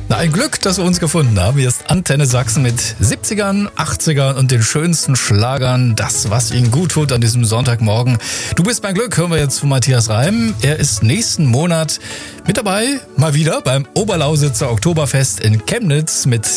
Na, ein Glück, dass wir uns gefunden haben. Hier ist Antenne Sachsen mit 70ern, 80ern und den schönsten Schlagern. Das, was Ihnen gut tut an diesem Sonntagmorgen. Du bist mein Glück, hören wir jetzt von Matthias Reim. Er ist nächsten Monat mit dabei, mal wieder beim Oberlausitzer Oktoberfest in Chemnitz mit